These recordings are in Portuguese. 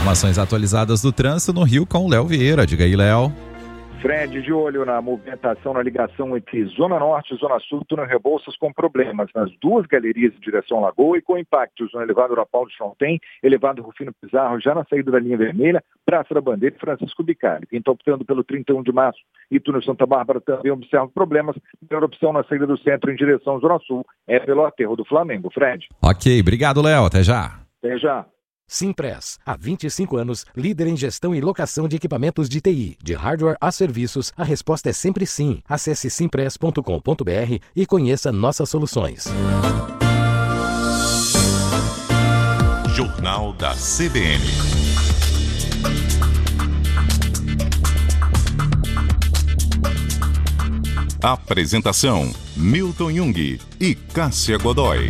Informações atualizadas do trânsito no Rio com o Léo Vieira. Diga aí, Léo. Fred, de olho na movimentação na ligação entre Zona Norte e Zona Sul, túnel Rebouças com problemas nas duas galerias em direção à Lagoa e com impactos no elevado Urapau de Chontem, elevado Rufino Pizarro, já na saída da linha vermelha, Praça da Bandeira e Francisco Bicalho. Quem está optando pelo 31 de março e túnel Santa Bárbara também observa problemas. A melhor opção na saída do centro em direção à Zona Sul é pelo aterro do Flamengo. Fred. Ok, obrigado, Léo. Até já. Até já. Simpress, há 25 anos, líder em gestão e locação de equipamentos de TI, de hardware a serviços, a resposta é sempre sim. Acesse simpress.com.br e conheça nossas soluções. Jornal da CBN. Apresentação: Milton Jung e Cássia Godoy.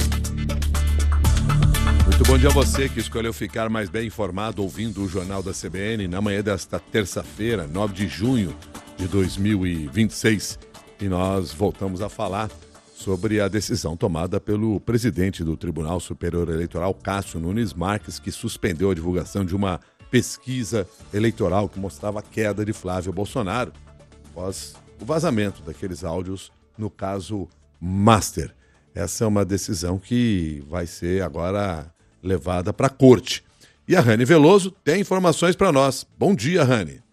Muito bom dia a você que escolheu ficar mais bem informado ouvindo o Jornal da CBN na manhã desta terça-feira, 9 de junho de 2026. E nós voltamos a falar sobre a decisão tomada pelo presidente do Tribunal Superior Eleitoral, Cássio Nunes Marques, que suspendeu a divulgação de uma pesquisa eleitoral que mostrava a queda de Flávio Bolsonaro após o vazamento daqueles áudios no caso Master. Essa é uma decisão que vai ser agora levada para a corte. E a Rani Veloso tem informações para nós. Bom dia, Rani.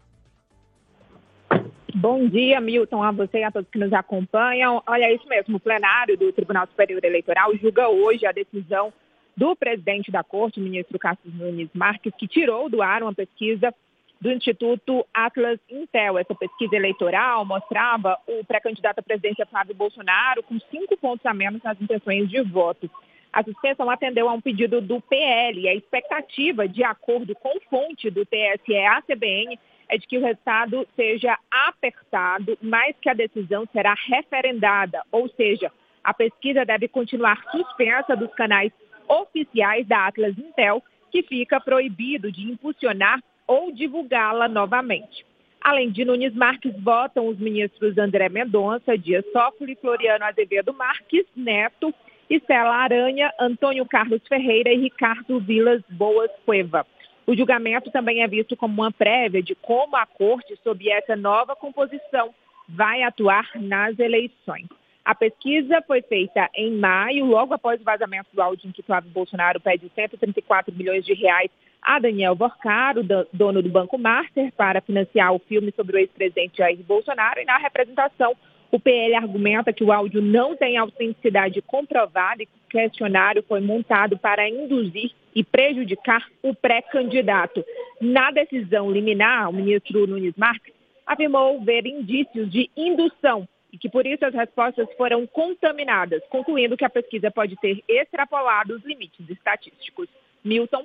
Bom dia, Milton, a você e a todos que nos acompanham. Olha, é isso mesmo, o plenário do Tribunal Superior Eleitoral julga hoje a decisão do presidente da corte, o ministro Cássio Nunes Marques, que tirou do ar uma pesquisa do Instituto Atlas Intel. Essa pesquisa eleitoral mostrava o pré-candidato à presidência Flávio Bolsonaro com 5 pontos a menos nas intenções de voto. A suspensão atendeu a um pedido do PL e a expectativa, de acordo com fonte do TSE à CBN, é de que o resultado seja apertado, mas que a decisão será referendada, ou seja, a pesquisa deve continuar suspensa dos canais oficiais da Atlas Intel, que fica proibido de impulsionar ou divulgá-la novamente. Além de Nunes Marques, votam os ministros André Mendonça, Dias Toffoli, Floriano Azevedo Marques Neto, Estela Aranha, Antônio Carlos Ferreira e Ricardo Vilas Boas Cueva. O julgamento também é visto como uma prévia de como a corte, sob essa nova composição, vai atuar nas eleições. A pesquisa foi feita em maio, logo após o vazamento do áudio em que Flávio Bolsonaro pede 134 milhões de reais a Daniel Vorcaro, dono do Banco Master, para financiar o filme sobre o ex-presidente Jair Bolsonaro. E na representação, o PL argumenta que o áudio não tem autenticidade comprovada e que o questionário foi montado para induzir e prejudicar o pré-candidato. Na decisão liminar, o ministro Nunes Marques afirmou ver indícios de indução e que, por isso, as respostas foram contaminadas, concluindo que a pesquisa pode ter extrapolado os limites estatísticos. Milton.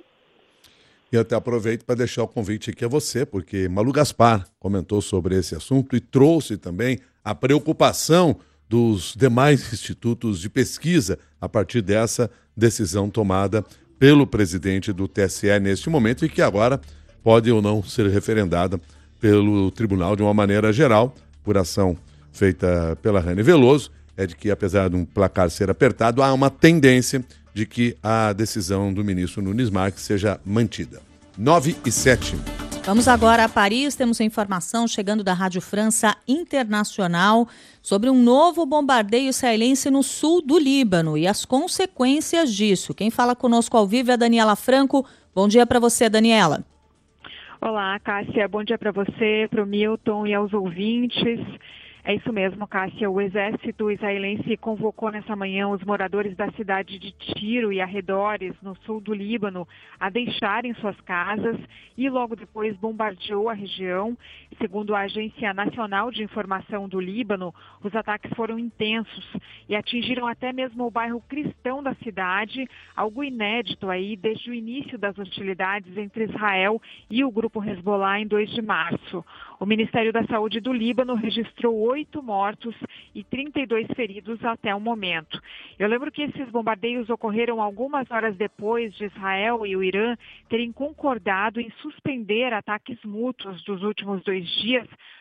E até aproveito para deixar o convite aqui a você, porque Malu Gaspar comentou sobre esse assunto e trouxe também a preocupação dos demais institutos de pesquisa a partir dessa decisão tomada pelo presidente do TSE neste momento e que agora pode ou não ser referendada pelo tribunal de uma maneira geral, por ação feita pela Rani Veloso, é de que, apesar de um placar ser apertado, há uma tendência de que a decisão do ministro Nunes Marques seja mantida. 9:07. Vamos agora a Paris, temos a informação chegando da Rádio França Internacional sobre um novo bombardeio israelense no sul do Líbano e as consequências disso. Quem fala conosco ao vivo é a Daniela Franco. Bom dia para você, Daniela. Olá, Cássia. Bom dia para você, para o Milton e aos ouvintes. É isso mesmo, Cássia. O exército israelense convocou nessa manhã os moradores da cidade de Tiro e arredores, no sul do Líbano, a deixarem suas casas e logo depois bombardeou a região. Segundo a Agência Nacional de Informação do Líbano, os ataques foram intensos e atingiram até mesmo o bairro cristão da cidade, algo inédito aí desde o início das hostilidades entre Israel e o grupo Hezbollah em 2 de março. O Ministério da Saúde do Líbano registrou 8 mortos e 32 feridos até o momento. Eu lembro que esses bombardeios ocorreram algumas horas depois de Israel e o Irã terem concordado em suspender ataques mútuos dos últimos 2 dias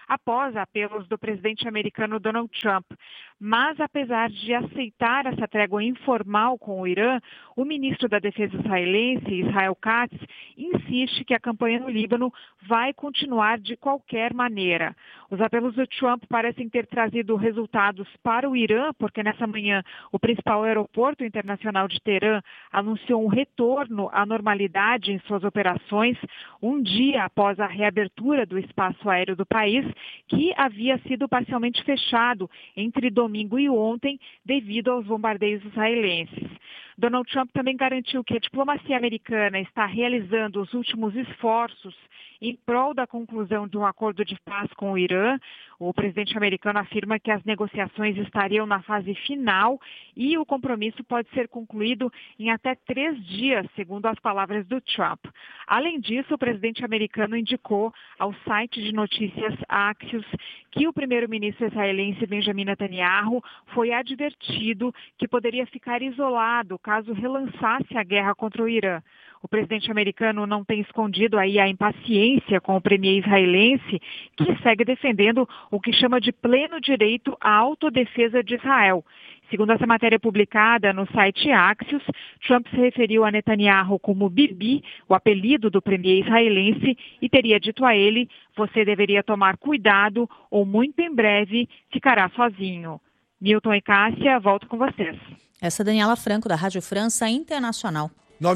após apelos do presidente americano Donald Trump. Mas, apesar de aceitar essa trégua informal com o Irã, o ministro da Defesa israelense, Israel Katz, insiste que a campanha no Líbano vai continuar de qualquer maneira. Os apelos do Trump parecem ter trazido resultados para o Irã, porque nessa manhã o principal aeroporto internacional de Teherã anunciou um retorno à normalidade em suas operações, um dia após a reabertura do espaço aéreo do país, que havia sido parcialmente fechado entre domingo e ontem devido aos bombardeios israelenses. Donald Trump também garantiu que a diplomacia americana está realizando os últimos esforços em prol da conclusão de um acordo de paz com o Irã. O presidente americano afirma que as negociações estariam na fase final e o compromisso pode ser concluído em até 3 dias, segundo as palavras do Trump. Além disso, o presidente americano indicou ao site de notícias Axios que o primeiro-ministro israelense Benjamin Netanyahu foi advertido que poderia ficar isolado caso relançasse a guerra contra o Irã. O presidente americano não tem escondido aí a impaciência com o premier israelense, que segue defendendo o que chama de pleno direito à autodefesa de Israel. Segundo essa matéria publicada no site Axios, Trump se referiu a Netanyahu como Bibi, o apelido do premier israelense, e teria dito a ele: "Você deveria tomar cuidado ou muito em breve ficará sozinho." Milton e Cássia, volto com vocês. Essa é Daniela Franco, da Rádio França Internacional.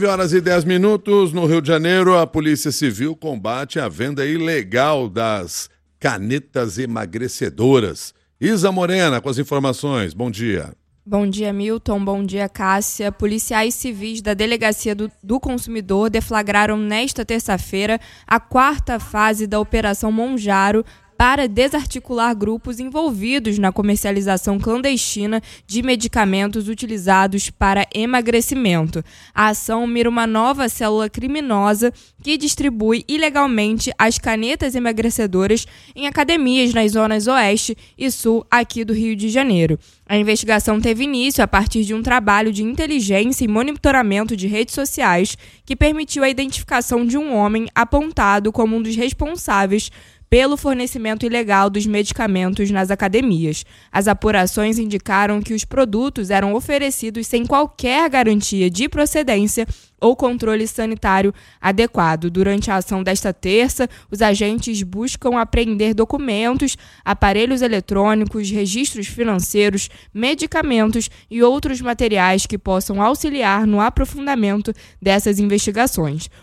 9h10. No Rio de Janeiro, a Polícia Civil combate a venda ilegal das canetas emagrecedoras. Isa Morena, com as informações. Bom dia. Bom dia, Milton. Bom dia, Cássia. Policiais civis da Delegacia do Consumidor deflagraram nesta terça-feira a 4ª fase da Operação Monjaro para desarticular grupos envolvidos na comercialização clandestina de medicamentos utilizados para emagrecimento. A ação mira uma nova célula criminosa que distribui ilegalmente as canetas emagrecedoras em academias nas zonas oeste e sul aqui do Rio de Janeiro. A investigação teve início a partir de um trabalho de inteligência e monitoramento de redes sociais que permitiu a identificação de um homem apontado como um dos responsáveis pelo fornecimento ilegal dos medicamentos nas academias. As apurações indicaram que os produtos eram oferecidos sem qualquer garantia de procedência ou controle sanitário adequado. Durante a ação desta terça, os agentes buscam apreender documentos, aparelhos eletrônicos, registros financeiros, medicamentos e outros materiais que possam auxiliar no aprofundamento dessas investigações.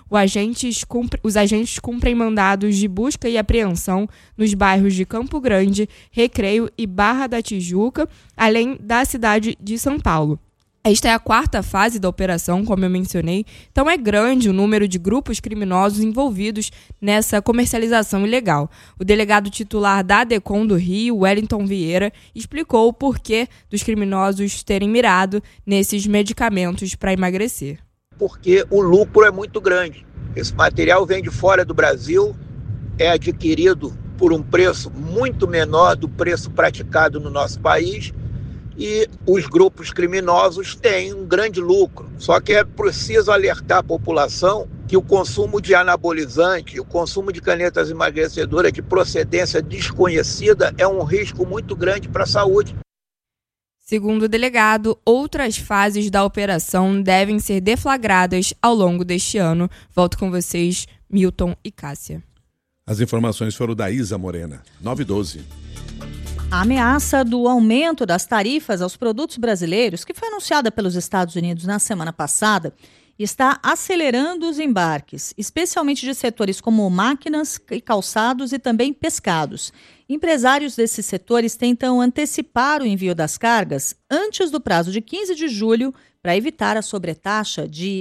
Os agentes cumprem mandados de busca e apreensão nos bairros de Campo Grande, Recreio e Barra da Tijuca, além da cidade de São Paulo. Esta é a 4ª fase da operação, como eu mencionei, então é grande o número de grupos criminosos envolvidos nessa comercialização ilegal. O delegado titular da ADECOM do Rio, Wellington Vieira, explicou o porquê dos criminosos terem mirado nesses medicamentos para emagrecer. Porque o lucro é muito grande. Esse material vem de fora do Brasil, é adquirido por um preço muito menor do preço praticado no nosso país, e os grupos criminosos têm um grande lucro. Só que é preciso alertar a população que o consumo de anabolizante, o consumo de canetas emagrecedoras de procedência desconhecida é um risco muito grande para a saúde. Segundo o delegado, outras fases da operação devem ser deflagradas ao longo deste ano. Volto com vocês, Milton e Cássia. As informações foram da Isa Morena, 9h12. A ameaça do aumento das tarifas aos produtos brasileiros, que foi anunciada pelos Estados Unidos na semana passada, está acelerando os embarques, especialmente de setores como máquinas e calçados e também pescados. Empresários desses setores tentam antecipar o envio das cargas antes do prazo de 15 de julho para evitar a sobretaxa de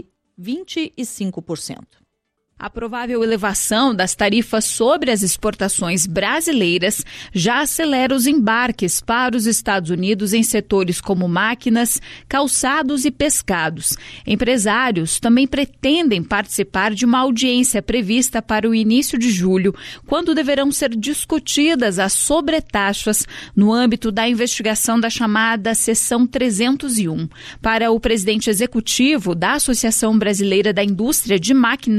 25%. A provável elevação das tarifas sobre as exportações brasileiras já acelera os embarques para os Estados Unidos em setores como máquinas, calçados e pescados. Empresários também pretendem participar de uma audiência prevista para o início de julho, quando deverão ser discutidas as sobretaxas no âmbito da investigação da chamada Seção 301. Para o presidente executivo da Associação Brasileira da Indústria de Máquinas e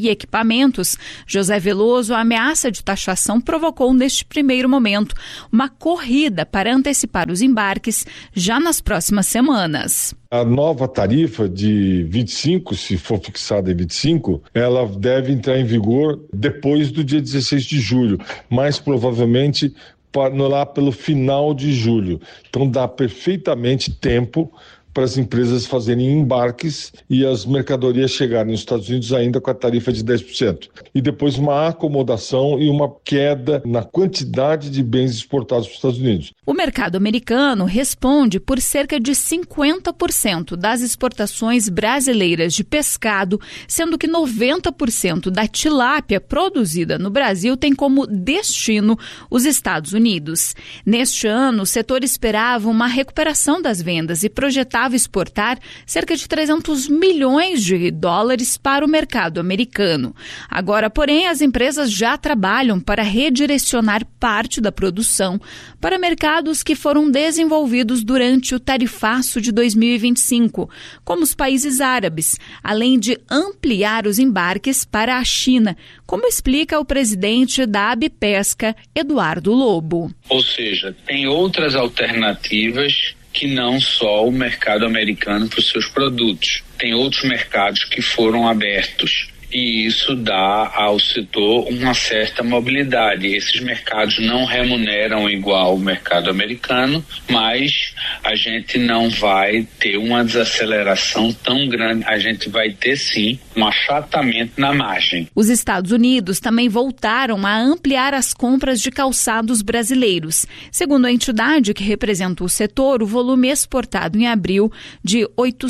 equipamentos, José Veloso, a ameaça de taxação provocou, neste primeiro momento, uma corrida para antecipar os embarques já nas próximas semanas. A nova tarifa de 25, se for fixada em 25, ela deve entrar em vigor depois do dia 16 de julho, mais provavelmente lá pelo final de julho. Então dá perfeitamente tempo para as empresas fazerem embarques e as mercadorias chegarem nos Estados Unidos ainda com a tarifa de 10%. E depois uma acomodação e uma queda na quantidade de bens exportados para os Estados Unidos. O mercado americano responde por cerca de 50% das exportações brasileiras de pescado, sendo que 90% da tilápia produzida no Brasil tem como destino os Estados Unidos. Neste ano, o setor esperava uma recuperação das vendas e projetava exportar cerca de 300 milhões de dólares para o mercado americano. Agora, porém, as empresas já trabalham para redirecionar parte da produção para mercados que foram desenvolvidos durante o tarifaço de 2025, como os países árabes, além de ampliar os embarques para a China, como explica o presidente da Abipesca, Eduardo Lobo. Ou seja, tem outras alternativas que não só o mercado americano para os seus produtos. Tem outros mercados que foram abertos e isso dá ao setor uma certa mobilidade. Esses mercados não remuneram igual o mercado americano, mas a gente não vai ter uma desaceleração tão grande. A gente vai ter, sim, um achatamento na margem. Os Estados Unidos também voltaram a ampliar as compras de calçados brasileiros. Segundo a entidade que representa o setor, o volume exportado em abril de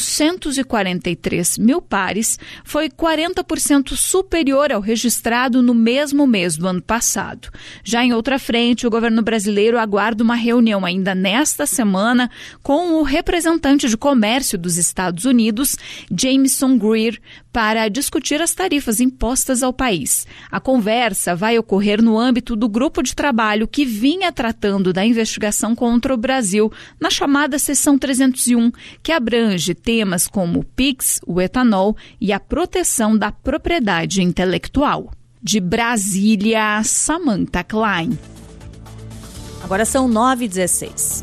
843 mil pares foi 40% superior ao registrado no mesmo mês do ano passado. Já em outra frente, o governo brasileiro aguarda uma reunião ainda nesta semana com o representante de comércio dos Estados Unidos, Jameson Greer, para discutir as tarifas impostas ao país. A conversa vai ocorrer no âmbito do grupo de trabalho que vinha tratando da investigação contra o Brasil na chamada Seção 301, que abrange temas como o PIX, o etanol e a proteção da propriedade intelectual. De Brasília, Samantha Klein. Agora são 9h16.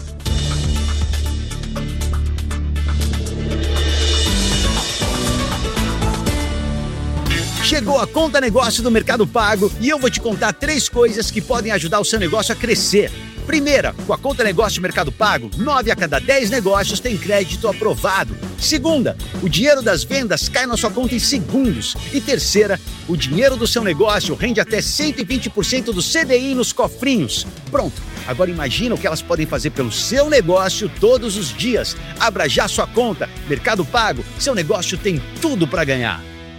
Chegou a Conta Negócio do Mercado Pago e eu vou te contar 3 coisas que podem ajudar o seu negócio a crescer. Primeira, com a Conta Negócio Mercado Pago, 9 a cada 10 negócios tem crédito aprovado. Segunda, o dinheiro das vendas cai na sua conta em segundos. E terceira, o dinheiro do seu negócio rende até 120% do CDI nos cofrinhos. Pronto, agora imagina o que elas podem fazer pelo seu negócio todos os dias. Abra já sua conta. Mercado Pago, seu negócio tem tudo para ganhar.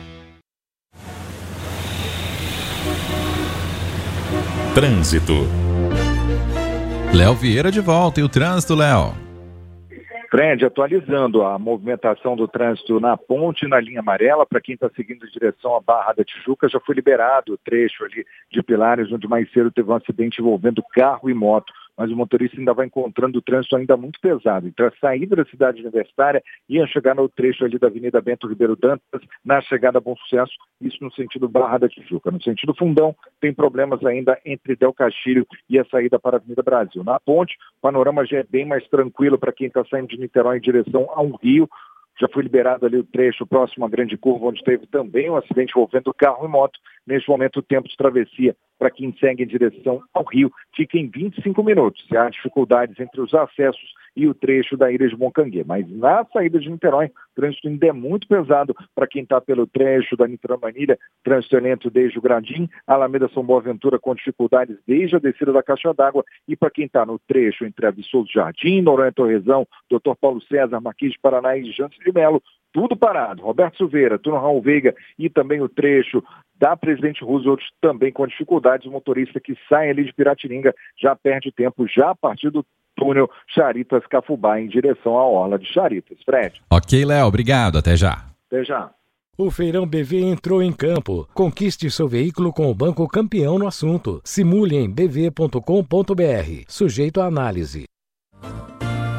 Trânsito. Léo Vieira de volta. E o trânsito, Léo? Fred, atualizando a movimentação do trânsito na ponte, na linha amarela, para quem está seguindo em direção à Barra da Tijuca, já foi liberado o trecho ali de Pilares, onde mais cedo teve um acidente envolvendo carro e moto. Mas o motorista ainda vai encontrando o trânsito ainda muito pesado. Então, a saída da cidade universitária ia chegar no trecho ali da Avenida Bento Ribeiro Dantas, na chegada a Bom Sucesso, isso no sentido Barra da Tijuca. No sentido Fundão, tem problemas ainda entre Del Castilho e a saída para a Avenida Brasil. Na ponte, o panorama já é bem mais tranquilo para quem está saindo de Niterói em direção ao Rio. Já foi liberado ali o trecho próximo à Grande Curva, onde teve também um acidente envolvendo carro e moto. Neste momento, o tempo de travessia para quem segue em direção ao Rio fica em 25 minutos. Há dificuldades entre os acessos e o trecho da Ilha de Moncanguê. Mas na saída de Niterói, o trânsito ainda é muito pesado para quem está pelo trecho da Niterói Manilha, trânsito lento desde o Gradim, Alameda São Boaventura com dificuldades desde a descida da Caixa d'Água, e para quem está no trecho entre Absurdo Jardim, Noronha Torrezão, Dr. Paulo César, Marquês de Paraná e Jansen de Melo, tudo parado. Roberto Silveira, Túnel Raul Veiga e também o trecho da Presidente Roosevelt também com dificuldades. O motorista que sai ali de Piratininga já perde tempo, já a partir do túnel Charitas-Cafubá em direção à orla de Charitas. Fred. Ok, Léo, obrigado. Até já. Até já. O Feirão BV entrou em campo. Conquiste seu veículo com o banco campeão no assunto. Simule em bv.com.br. Sujeito à análise.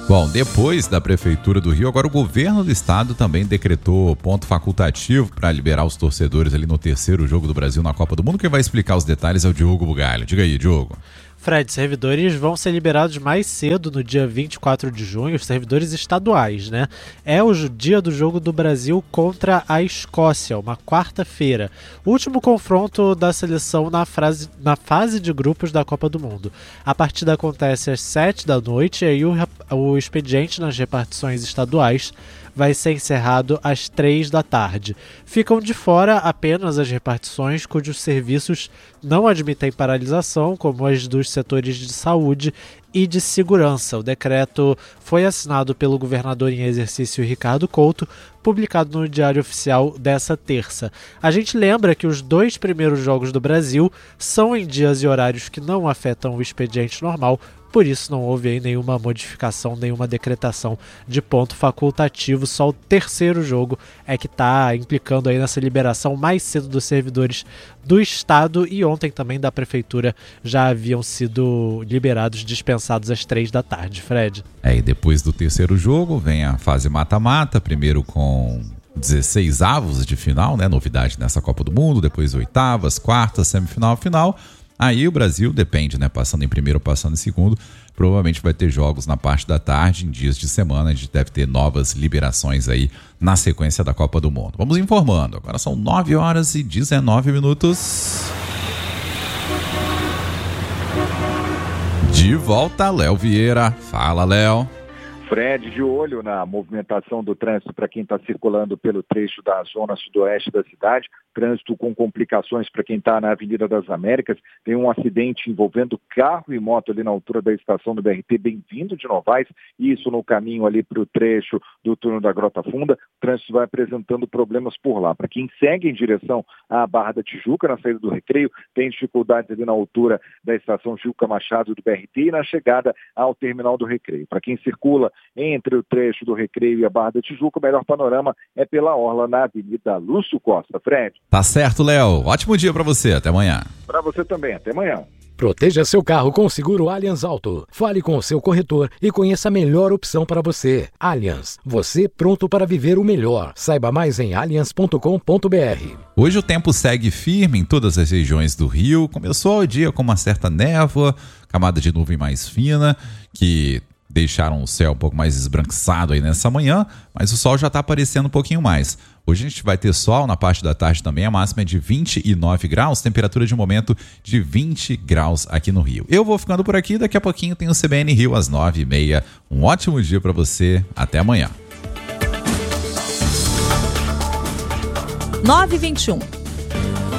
Bom, depois da Prefeitura do Rio, agora o governo do estado também decretou ponto facultativo para liberar os torcedores ali no terceiro jogo do Brasil na Copa do Mundo. Quem vai explicar os detalhes é o Diogo Bugalho. Diga aí, Diogo. Fred, servidores vão ser liberados mais cedo, no dia 24 de junho, os servidores estaduais, né? É o dia do jogo do Brasil contra a Escócia, uma quarta-feira. O último confronto da seleção na fase de grupos da Copa do Mundo. A partida acontece às 19h e aí o expediente nas repartições estaduais vai ser encerrado às 15h. Ficam de fora apenas as repartições cujos serviços não admitem paralisação, como as dos setores de saúde e de segurança. O decreto foi assinado pelo governador em exercício Ricardo Couto, publicado no Diário Oficial dessa terça. A gente lembra que os 2 primeiros jogos do Brasil são em dias e horários que não afetam o expediente normal, por isso não houve aí nenhuma modificação, nenhuma decretação de ponto facultativo. Só o terceiro jogo é que está implicando aí nessa liberação mais cedo dos servidores do Estado, e ontem também da Prefeitura já haviam sido liberados, dispensados às 15h, Fred. E depois do terceiro jogo vem a fase mata-mata, primeiro com 16 avos de final, né? Novidade nessa Copa do Mundo, depois oitavas, quartas, semifinal, final. Aí o Brasil, depende, né? Passando em primeiro ou passando em segundo, provavelmente vai ter jogos na parte da tarde, em dias de semana. A gente deve ter novas liberações aí na sequência da Copa do Mundo. Vamos informando. Agora são 9h19. De volta, Léo Vieira. Fala, Léo. Fred, de olho na movimentação do trânsito para quem está circulando pelo trecho da zona sudoeste da cidade. Trânsito com complicações para quem está na Avenida das Américas. Tem um acidente envolvendo carro e moto ali na altura da estação do BRT, bem-vindo de Novaes, isso no caminho ali para o trecho do túnel da Grota Funda. O trânsito vai apresentando problemas por lá. Para quem segue em direção à Barra da Tijuca, na saída do Recreio, tem dificuldades ali na altura da estação Juca Machado do BRT e na chegada ao terminal do Recreio. Para quem circula entre o trecho do Recreio e a Barra da Tijuca, o melhor panorama é pela orla na Avenida Lúcio Costa. Fred. Tá certo, Léo. Ótimo dia para você. Até amanhã. Para você também. Até amanhã. Proteja seu carro com o seguro Allianz Auto. Fale com o seu corretor e conheça a melhor opção para você. Allianz, você pronto para viver o melhor. Saiba mais em allianz.com.br. Hoje o tempo segue firme em todas as regiões do Rio. Começou o dia com uma certa névoa, camada de nuvem mais fina, que deixaram o céu um pouco mais esbranquiçado aí nessa manhã, mas o sol já está aparecendo um pouquinho mais. Hoje a gente vai ter sol na parte da tarde também, a máxima é de 29 graus, temperatura de momento de 20 graus aqui no Rio. Eu vou ficando por aqui, daqui a pouquinho tem o CBN Rio às 9h30. Um ótimo dia para você, até amanhã. 9h21.